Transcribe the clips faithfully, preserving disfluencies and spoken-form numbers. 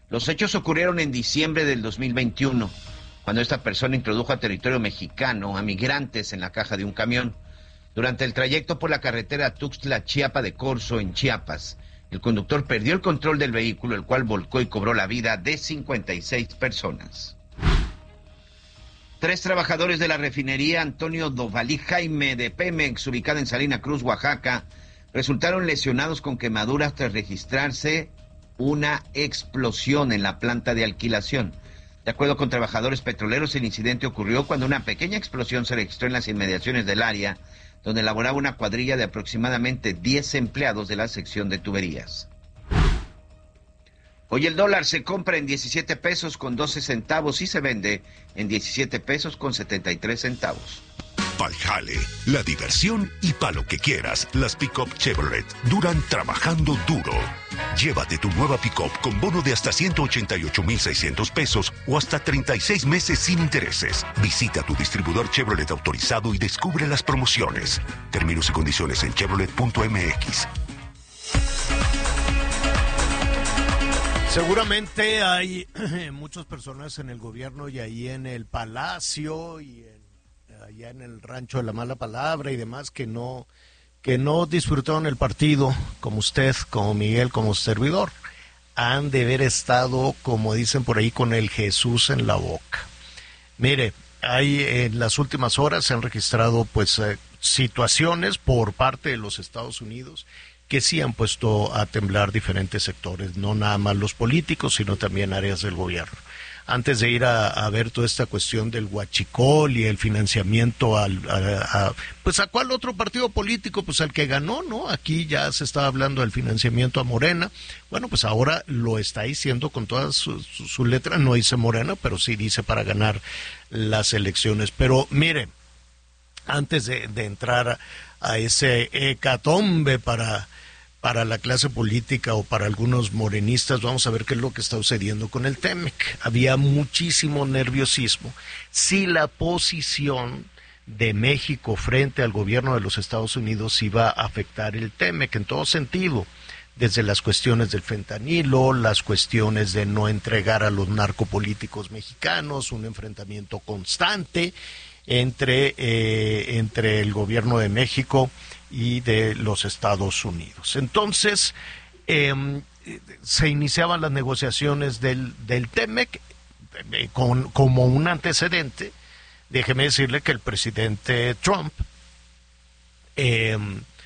Los hechos ocurrieron en diciembre del dos mil veintiuno, cuando esta persona introdujo a territorio mexicano a migrantes en la caja de un camión. Durante el trayecto por la carretera Tuxtla-Chiapa de Corzo, en Chiapas, el conductor perdió el control del vehículo, el cual volcó y cobró la vida de cincuenta y seis personas. Tres trabajadores de la refinería Antonio Dovalí Jaime de Pemex, ubicada en Salina Cruz, Oaxaca, resultaron lesionados con quemaduras tras registrarse una explosión en la planta de alquilación. De acuerdo con trabajadores petroleros, el incidente ocurrió cuando una pequeña explosión se registró en las inmediaciones del área, donde laboraba una cuadrilla de aproximadamente diez empleados de la sección de tuberías. Hoy el dólar se compra en diecisiete pesos con doce centavos y se vende en diecisiete pesos con setenta y tres centavos. Pa'l jale, la diversión y pa' lo que quieras, las pick-up Chevrolet duran trabajando duro. Llévate tu nueva pick-up con bono de hasta ciento ochenta y ocho mil seiscientos pesos o hasta treinta y seis meses sin intereses. Visita tu distribuidor Chevrolet autorizado y descubre las promociones. Términos y condiciones en chevrolet punto m x. Seguramente hay muchas personas en el gobierno y ahí en el palacio y en, allá en el rancho de la mala palabra y demás que no que no disfrutaron el partido como usted, como Miguel, como servidor. Han de haber estado, como dicen por ahí, con el Jesús en la boca. Mire, hay en las últimas horas se han registrado pues eh, situaciones por parte de los Estados Unidos que sí han puesto a temblar diferentes sectores, no nada más los políticos, sino también áreas del gobierno. Antes de ir a, a ver toda esta cuestión del huachicol y el financiamiento al, a, a, pues a cuál otro partido político, pues al que ganó, ¿no? Aquí ya se estaba hablando del financiamiento a Morena. Bueno, pues ahora lo está diciendo con toda su, su, su letra, no dice Morena, pero sí dice para ganar las elecciones. Pero mire, antes de, de entrar a, a ese hecatombe para... para la clase política o para algunos morenistas, vamos a ver qué es lo que está sucediendo con el Temec. Había muchísimo nerviosismo. Si la posición de México frente al gobierno de los Estados Unidos iba a afectar el Temec en todo sentido, desde las cuestiones del fentanilo, las cuestiones de no entregar a los narcopolíticos mexicanos, un enfrentamiento constante entre, eh, entre el gobierno de México y de los Estados Unidos. Entonces, eh, se iniciaban las negociaciones del, del Temec eh, con, como un antecedente. Déjeme decirle que el presidente Trump eh,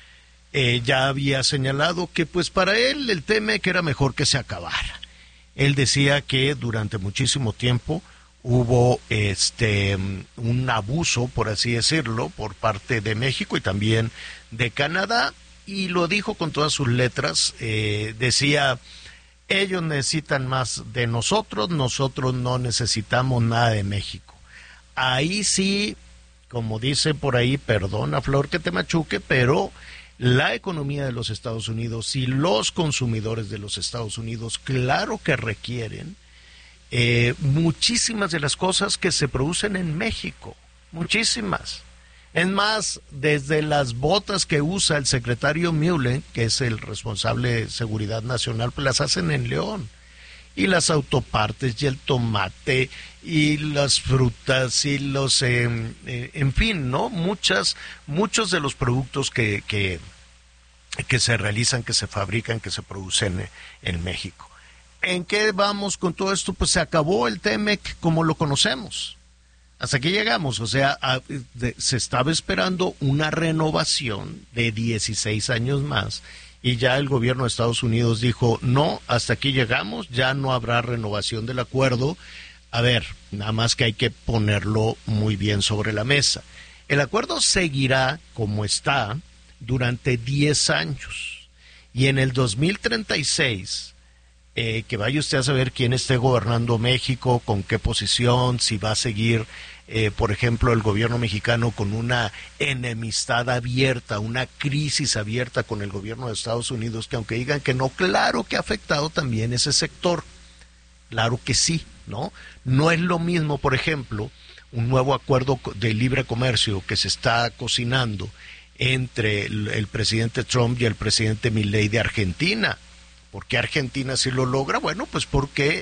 eh, ya había señalado que pues para él el Temec era mejor que se acabara. Él decía que durante muchísimo tiempo hubo este un abuso, por así decirlo, por parte de México y también de Canadá, y lo dijo con todas sus letras. Eh, decía, ellos necesitan más de nosotros, nosotros no necesitamos nada de México. Ahí sí, como dice por ahí, perdona Flor que te machuque, pero la economía de los Estados Unidos y los consumidores de los Estados Unidos, claro que requieren Eh, muchísimas de las cosas que se producen en México, muchísimas. Es más, desde las botas que usa el secretario Mullen, que es el responsable de Seguridad Nacional, pues las hacen en León. Y las autopartes y el tomate y las frutas y los, eh, eh, en fin, ¿no? Muchas, muchos de los productos que, que, que se realizan, que se fabrican, que se producen en México. ¿En qué vamos con todo esto? Pues se acabó el Temec como lo conocemos. Hasta aquí llegamos, o sea, a, de, se estaba esperando una renovación de dieciséis años más y ya el gobierno de Estados Unidos dijo, no, hasta aquí llegamos, ya no habrá renovación del acuerdo. A ver, nada más que hay que ponerlo muy bien sobre la mesa. El acuerdo seguirá como está durante diez años y en el dos mil treinta y seis... Eh, que vaya usted a saber quién esté gobernando México, con qué posición, si va a seguir, eh, por ejemplo, el gobierno mexicano con una enemistad abierta, una crisis abierta con el gobierno de Estados Unidos, que aunque digan que no, claro que ha afectado también ese sector, claro que sí, ¿no? No es lo mismo, por ejemplo, un nuevo acuerdo de libre comercio que se está cocinando entre el, el presidente Trump y el presidente Milei de Argentina. ¿Por qué Argentina sí lo logra? Bueno, pues porque